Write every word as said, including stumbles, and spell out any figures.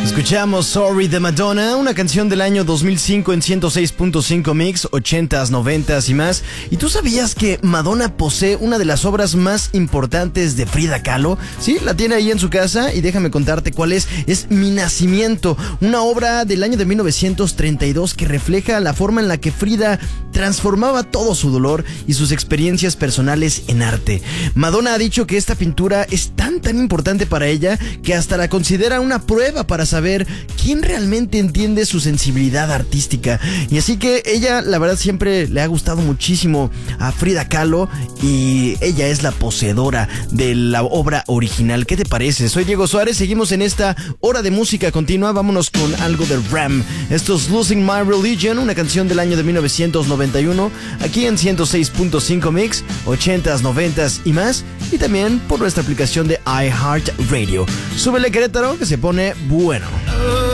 Escuchamos Sorry de Madonna, una canción del año dos mil cinco en ciento seis punto cinco Mix, ochentas, noventas y más. ¿Y tú sabías que Madonna posee una de las obras más importantes de Frida Kahlo? Sí, la tiene ahí en su casa y déjame contarte cuál es. Es Mi Nacimiento, una obra del año de mil novecientos treinta y dos que refleja la forma en la que Frida transformaba todo su dolor y sus experiencias personales en arte. Madonna ha dicho que esta pintura es tan tan importante para ella que hasta la considera una prueba para saber quién realmente entiende su sensibilidad artística. Y así que ella, la verdad, siempre le ha gustado muchísimo a Frida Kahlo y ella es la poseedora de la obra original. ¿Qué te parece? Soy Diego Suárez, seguimos en esta hora de música continua. Vámonos con algo de Ram. Esto es Losing My Religion, una canción del año de mil novecientos noventa y uno, aquí en ciento seis punto cinco Mix, ochentas, noventas y más, y también por nuestra aplicación de iHeartRadio. Súbele, Querétaro, que se pone bueno.